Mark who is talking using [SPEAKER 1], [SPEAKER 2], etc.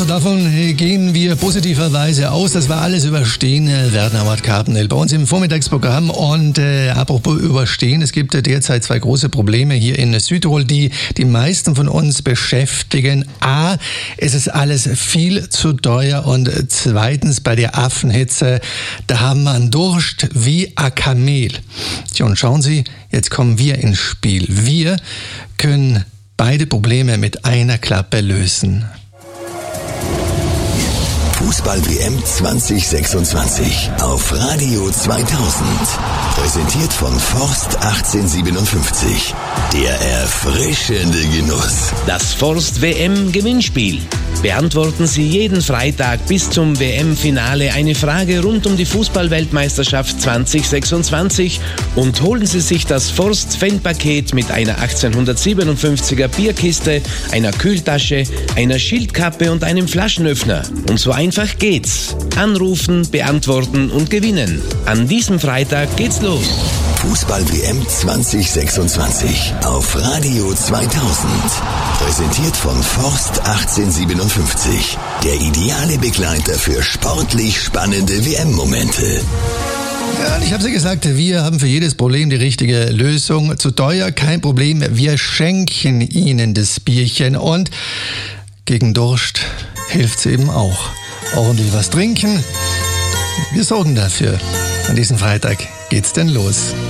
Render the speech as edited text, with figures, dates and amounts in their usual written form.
[SPEAKER 1] davon gehen wir positiverweise aus, dass wir alles überstehen werden, Amat Carpendale, bei uns im Vormittagsprogramm. Und apropos überstehen, es gibt derzeit zwei große Probleme hier in Südtirol, die die meisten von uns beschäftigen. A, es ist alles viel zu teuer, und zweitens, bei der Affenhitze, da haben wir einen Durst wie ein Kamel. Tja, und schauen Sie, jetzt kommen wir ins Spiel. Wir können beide Probleme mit einer Klappe lösen.
[SPEAKER 2] Fußball-WM 2026 auf Radio 2000. Präsentiert von Forst 1857. Der erfrischende Genuss.
[SPEAKER 3] Das Forst-WM-Gewinnspiel. Beantworten Sie jeden Freitag bis zum WM-Finale eine Frage rund um die Fußball-Weltmeisterschaft 2026 und holen Sie sich das Forst-Fan-Paket mit einer 1857er Bierkiste, einer Kühltasche, einer Schildkappe und einem Flaschenöffner. Und so einfach geht's. Anrufen, beantworten und gewinnen. An diesem Freitag geht's los.
[SPEAKER 2] Fußball-WM 2026 auf Radio 2000. Präsentiert von Forst 1857. Der ideale Begleiter für sportlich spannende WM-Momente.
[SPEAKER 1] Ja, ich habe ja gesagt, wir haben für jedes Problem die richtige Lösung. Zu teuer, kein Problem. Wir schenken Ihnen das Bierchen, und gegen Durst hilft's eben auch. Ordentlich was trinken. Wir sorgen dafür. An diesem Freitag geht's denn los.